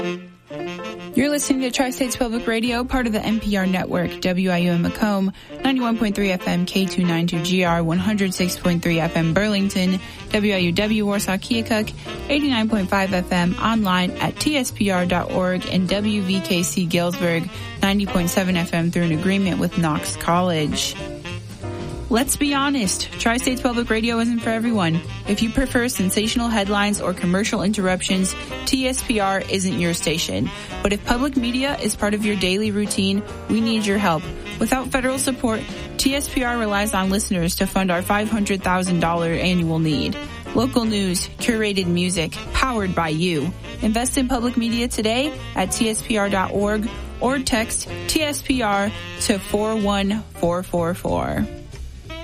You're listening to Tri-States Public Radio, part of the NPR network, WIUM Macomb, 91.3 FM, K292GR, 106.3 FM Burlington, WIUW Warsaw Keokuk, 89.5 FM, online at tspr.org, and WVKC Galesburg, 90.7 FM through an agreement with Knox College. Let's be honest, Tri-States Public Radio isn't for everyone. If you prefer sensational headlines or commercial interruptions, TSPR isn't your station. But if public media is part of your daily routine, we need your help. Without federal support, TSPR relies on listeners to fund our $500,000 annual need. Local news, curated music, powered by you. Invest in public media today at tspr.org or text TSPR to 41444.